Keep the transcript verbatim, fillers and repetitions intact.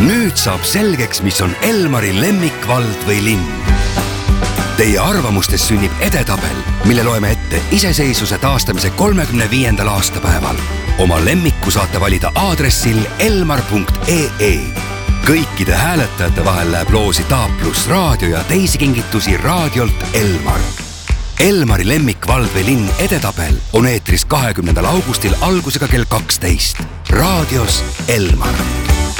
Nüüd saab selgeks, mis on Elmari lemmikvald või linn. Teie arvamustes sünnib edetabel, mille loeme ette iseseisvuse taastamise kolmekümne viiendal aastapäeval. Oma lemmiku saate valida aadressil elmar punkt ee. Kõikide hääletajate vahel läheb loosi Taaplus raadio ja teisi kingitusi raadiolt Elmar. Elmari lemmikvald või linn edetabel on eetris kahekümnendal augustil algusega kell kaksteist. Raadios Elmar.